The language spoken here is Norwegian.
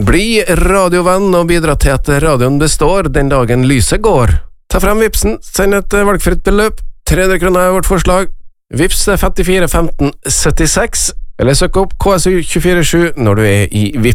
Bli radiovenn og bidra til at radioen består den dagen lyset går. Ta frem Vipsen, send et valgfritt beløp, 300 kroner er vårt forslag. Vips 54 15 76, eller søk opp KSU 24/7 når du er i Vips.